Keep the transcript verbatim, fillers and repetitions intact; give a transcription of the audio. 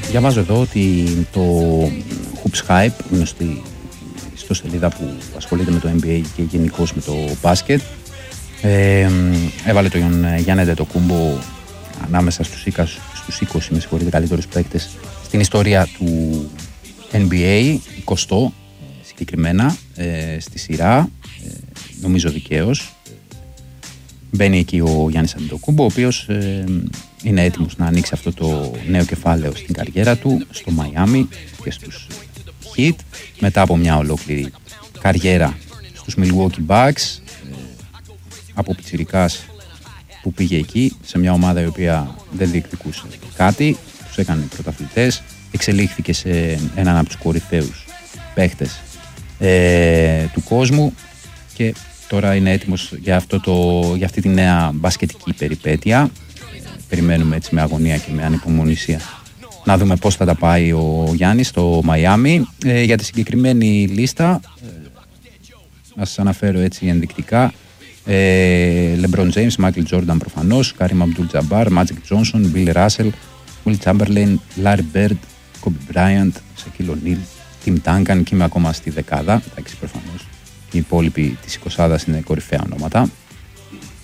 διαβάζω εδώ ότι το Hoops Hype, γνωστή ιστοσελίδα που ασχολείται με το N B A και γενικώς με το μπάσκετ, ε, έβαλε τον Γιάννη Αντετοκούνμπο ανάμεσα στους είκοσι, στους είκοσι με συγχωρείτε, καλύτερους παίκτες στην ιστορία του N B A, εικοστό συγκεκριμένα ε, στη σειρά, ε, νομίζω δικαίως. Μπαίνει εκεί ο Γιάννης Αντετοκούνμπο, ο οποίος ε, είναι έτοιμος να ανοίξει αυτό το νέο κεφάλαιο στην καριέρα του στο Μαϊάμι και στους Heat, μετά από μια ολόκληρη καριέρα στους Milwaukee Bucks, ε, από πιτσιρικάς που πήγε εκεί σε μια ομάδα η οποία δεν διεκδικούσε κάτι, τους έκανε πρωταθλητές, εξελίχθηκε σε έναν από τους κορυφαίους παίχτες ε, του κόσμου και τώρα είναι έτοιμος για, αυτό το, για αυτή τη νέα μπασκετική περιπέτεια. Ε, περιμένουμε έτσι με αγωνία και με ανυπομονησία να δούμε πώς θα τα πάει ο Γιάννης στο Μαϊάμι. Ε, για τη συγκεκριμένη λίστα, ε, να σας αναφέρω έτσι ενδεικτικά, ε, LeBron James, Michael Jordan προφανώς, Kareem Abdul-Jabbar, Magic Johnson, Bill Russell, Will Chamberlain, Larry Bird, Kobe Bryant, Shaquille O'Neal, Tim Duncan και είμαι ακόμα στη δεκάδα. Εντάξει, προφανώς οι υπόλοιποι της εικοσάδας είναι κορυφαία ονόματα.